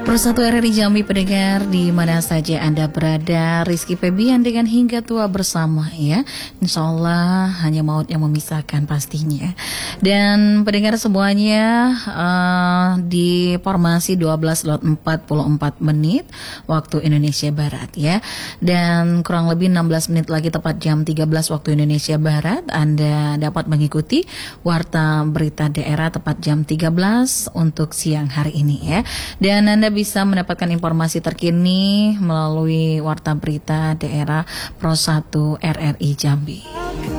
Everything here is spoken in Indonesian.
Persatu RRI Jambi pendengar di mana saja Anda berada, Rizky Febian dengan hingga tua bersama ya. Insya Allah hanya maut yang memisahkan pastinya. Dan pendengar semuanya di formasi 12:44 waktu Indonesia Barat ya. Dan kurang lebih 16 menit lagi tepat jam 13 waktu Indonesia Barat Anda dapat mengikuti Warta Berita Daerah tepat jam 13 untuk siang hari ini ya. Dan Anda bisa mendapatkan informasi terkini melalui Warta Berita Daerah Pro 1 RRI Jambi.